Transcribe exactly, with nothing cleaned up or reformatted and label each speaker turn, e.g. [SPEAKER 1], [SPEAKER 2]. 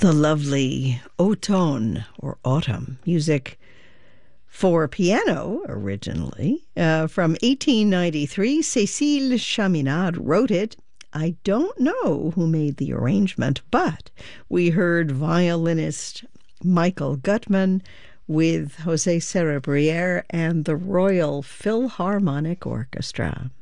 [SPEAKER 1] The lovely Automne, or Autumn, music for piano originally, uh, from eighteen ninety-three. Cécile Chaminade wrote it. I don't know who made the arrangement, but we heard violinist Michael Gutman with José Cerebriere and the Royal Philharmonic Orchestra.